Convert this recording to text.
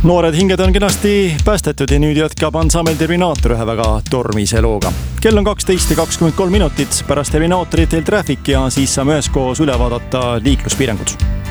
Noored hinged on kenasti päästetud ja nüüd jätkab ansambel Terminaator ühe väga tormise looga. Kell on 12:23 minutit, pärast Terminaatorit Traffic ja siis saame üheskoos üle vaadata liikluspiirangud.